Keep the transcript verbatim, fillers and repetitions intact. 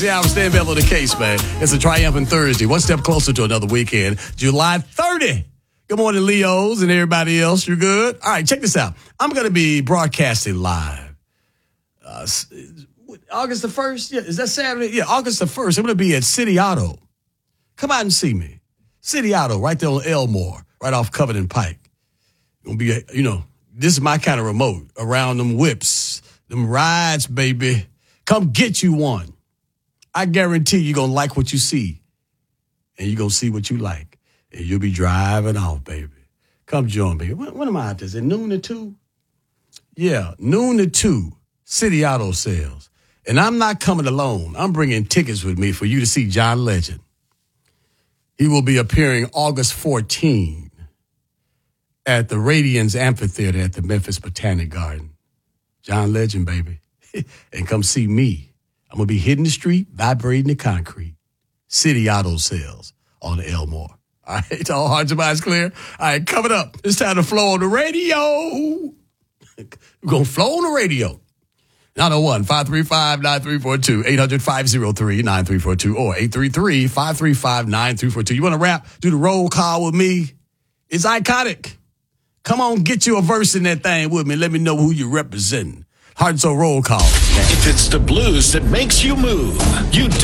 Yeah, I'm staying Bevel the case, man. It's a triumphant Thursday. One step closer to another weekend. July thirtieth. Good morning, Leos and everybody else. You good? All right, check this out. I'm going to be broadcasting live. Uh, August the first? Yeah, is that Saturday? Yeah, August the first. I'm going to be at City Auto. Come out and see me. City Auto, right there on Elmore, right off Covington Pike. Gonna be, a, you know, this is my kind of remote. Around them whips, them rides, baby. Come get you one. I guarantee you're going to like what you see. And you're going to see what you like. And you'll be driving off, baby. Come join me. When, when am I out there? Is it noon to two? Yeah, noon to two. City Auto Sales. And I'm not coming alone. I'm bringing tickets with me for you to see John Legend. He will be appearing August fourteenth at the Radiance Amphitheater at the Memphis Botanic Garden. John Legend, baby. And come see me. I'm going to be hitting the street, vibrating the concrete. City Auto Sales on Elmore. All right, all hearts and minds clear? All right, coming up, it's time to flow on the radio. We're going to flow on the radio. nine oh one, five three five, nine three four two, eight hundred, five oh three, nine three four two, or eight three three, five three five, nine three four two. You want to rap? Do the roll call with me? It's iconic. Come on, get you a verse in that thing with me. Let me know who you representing. Heart and Soul roll call. If it's the blues that makes you move, you